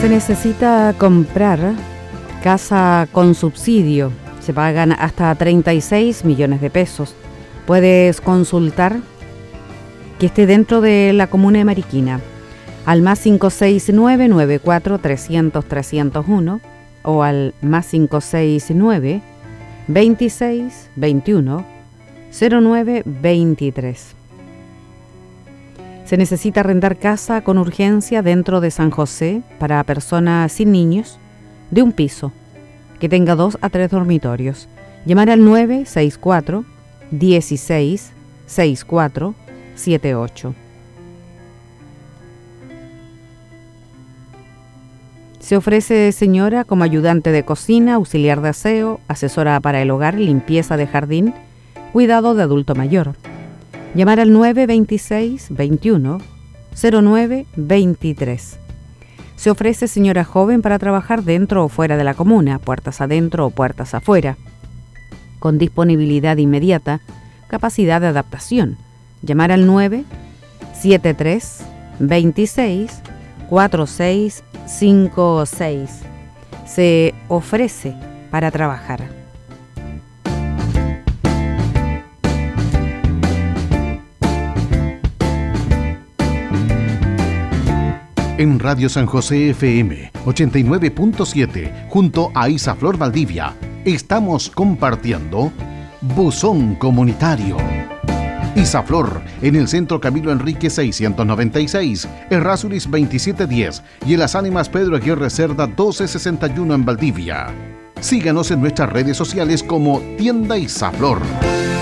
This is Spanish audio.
Se necesita comprar casa con subsidio. Se pagan hasta 36 millones de pesos. Puedes consultar que esté dentro de la comuna de Mariquina al más 569-94-300-301 o al más 569-26-21-09-23. Se necesita arrendar casa con urgencia dentro de San José para personas sin niños de un piso que tenga 2 a 3 dormitorios. Llamar al 964 16 64 78. Se ofrece señora como ayudante de cocina, auxiliar de aseo, asesora para el hogar, limpieza de jardín, cuidado de adulto mayor. Llamar al 926 21 09 23. Se ofrece señora joven para trabajar dentro o fuera de la comuna, puertas adentro o puertas afuera, con disponibilidad inmediata, capacidad de adaptación. Llamar al 973 26 4656. Se ofrece para trabajar. En Radio San José FM 89.7, junto a Isaflor Valdivia, estamos compartiendo Buzón Comunitario. Isaflor, en el Centro Camilo Enrique 696, Errázuriz 2710 y en Las Ánimas Pedro Aguirre Cerda 1261 en Valdivia. Síganos en nuestras redes sociales como Tienda Isaflor.